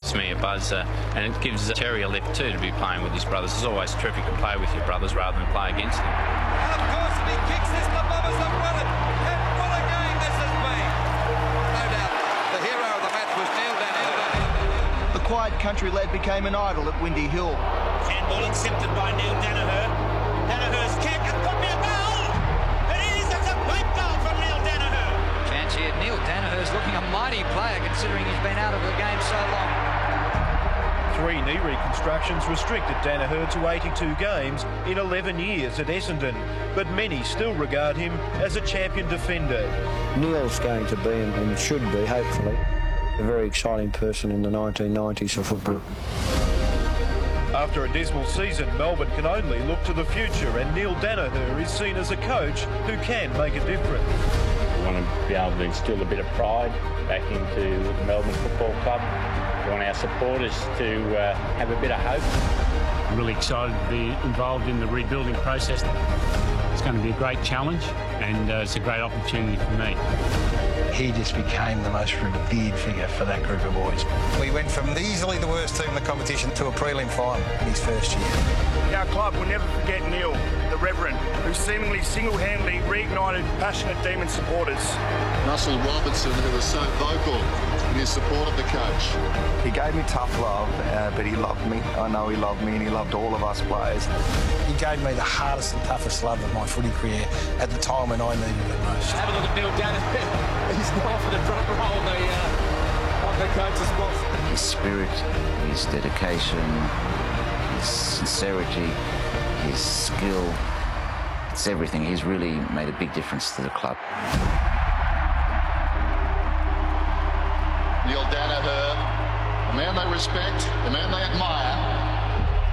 gives me a buzz, and it gives Terry a lift too to be playing with his brothers. It's always terrific to play with your brothers rather than play against them. And of course, if he kicks this, the Bombers have won it. And what a game this has been. No doubt, the hero of the match was Neil Danaher. The quiet country lad became an idol at Windy Hill. Handball accepted by Neil Danaher. Danaher's kick, it could be a goal! It is, it's a great goal from Neil Danaher. Chance here, Neil Danaher's looking a mighty player considering he's been out of the game so long. 3 knee reconstructions restricted Danaher to 82 games in 11 years at Essendon, but many still regard him as a champion defender. Neil's going to be, and should be, hopefully, a very exciting person in the 1990s for football. After a dismal season, Melbourne can only look to the future, and Neil Danaher is seen as a coach who can make a difference. We want to be able to instill a bit of pride back into the Melbourne Football Club. We want our supporters to have a bit of hope. I'm really excited to be involved in the rebuilding process. It's going to be a great challenge, and it's a great opportunity for me. He just became the most revered figure for that group of boys. We went from easily the worst team in the competition to a prelim final in his first year. Our club will never forget Neil, the Reverend, who seemingly single-handedly reignited passionate Demon supporters. Russell Robertson, who was so vocal in his support of the coach. He gave me tough love, but he loved me. I know he loved me, and he loved all of us players. He gave me the hardest and toughest love of my footy career at the time when I needed it most. Have a look at Neil Danaher. He's gone for the front row of the coach's box. His spirit, his dedication, his sincerity, his skill, it's everything. He's really made a big difference to the club. Neil Danaher, the man they respect, the man they admire.